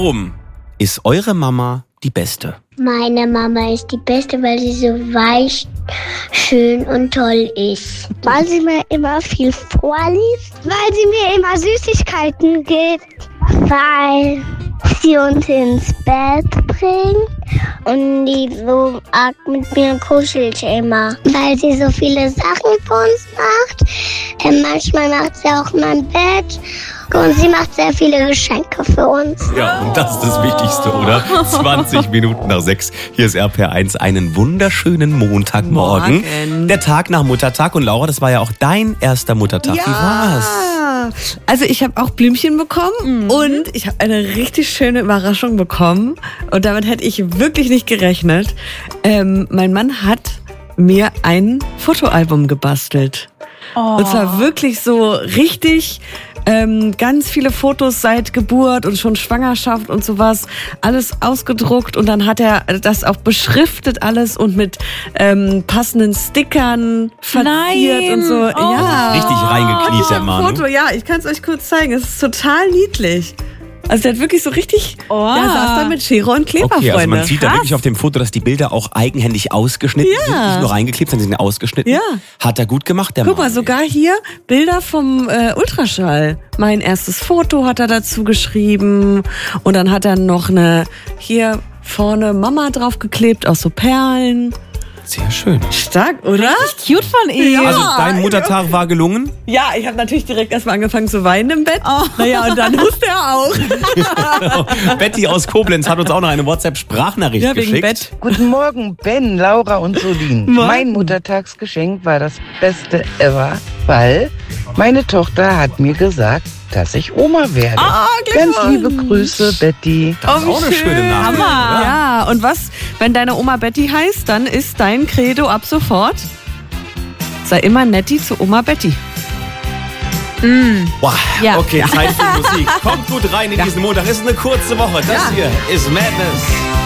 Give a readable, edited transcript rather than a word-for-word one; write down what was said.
Warum ist eure Mama die Beste? Meine Mama ist die Beste, weil sie so weich, schön und toll ist. Weil sie mir immer viel vorliest. Weil sie mir immer Süßigkeiten gibt. Weil sie uns ins Bett bringt. Und die so arg mit mir kuschelt immer. Weil sie so viele Sachen für uns macht. Manchmal macht sie auch mein Bett. Und sie macht sehr viele Geschenke für uns. Ja, und das ist das Wichtigste, oder? 20 Minuten nach 6. Hier ist RPR1. Einen wunderschönen Montagmorgen. Morgen. Der Tag nach Muttertag. Und Laura, das war ja auch dein erster Muttertag. Ja. Wie war's? Also ich habe auch Blümchen bekommen und ich habe eine richtig schöne Überraschung bekommen. Und damit hätte ich wirklich nicht gerechnet. Mein Mann hat mir ein Fotoalbum gebastelt. Und zwar wirklich so richtig... ganz viele Fotos seit Geburt und schon Schwangerschaft und sowas, alles ausgedruckt und dann hat er das auch beschriftet alles und mit passenden Stickern verziert und so. Ja, Richtig reingekniet, der Mann. Foto, ja, ich kann es euch kurz zeigen. Es ist total niedlich. Also der hat wirklich so richtig, der saß da mit Schere und Kleber, Okay, also Freunde. man sieht da wirklich auf dem Foto, dass die Bilder auch eigenhändig ausgeschnitten sind. Nicht nur reingeklebt, sondern sie sind ausgeschnitten. Ja. Hat er gut gemacht, der Guck Mann. mal, sogar hier Bilder vom Ultraschall. Mein erstes Foto hat er dazu geschrieben. Und dann hat er noch eine hier vorne Mama draufgeklebt aus so Perlen. Sehr schön. Stark, oder? Cute von ihm. Also dein Muttertag war gelungen? Ja, ich habe natürlich direkt erstmal angefangen zu weinen im Bett. Naja, und dann husste er auch. Betty aus Koblenz hat uns auch noch eine WhatsApp-Sprachnachricht Ja, wegen geschickt. Bett. Guten Morgen, Ben, Laura und Solin. Morgen. Mein Muttertagsgeschenk war das Beste ever, weil meine Tochter hat mir gesagt, dass ich Oma werde. Ganz liebe Grüße, Betty. Das ist auch eine schöne Nachricht. Hammer. Ja, und was, wenn deine Oma Betty heißt, dann ist dein Credo ab sofort: sei immer netti zu Oma Betty. Wow. Ja. Okay, Zeit für Musik. Kommt gut rein in diesen Montag. Ist eine kurze Woche. Das hier ist Madness.